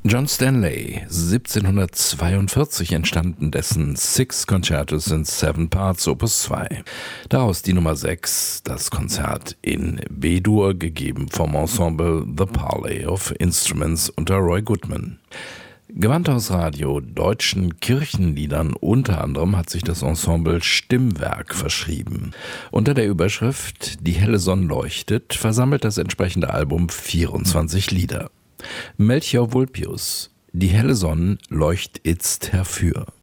John Stanley, 1742 entstanden dessen Six Concertos in Seven Parts Opus 2. Daraus die Nummer 6, das Konzert in B-Dur, gegeben vom Ensemble The Parley of Instruments unter Roy Goodman. Gewandt aus Radio, deutschen Kirchenliedern unter anderem hat sich das Ensemble Stimmwerk verschrieben. Unter der Überschrift Die helle Sonn leuchtet versammelt das entsprechende Album 24 Lieder. Melchior Vulpius, Die helle Sonn leucht itzt herfür.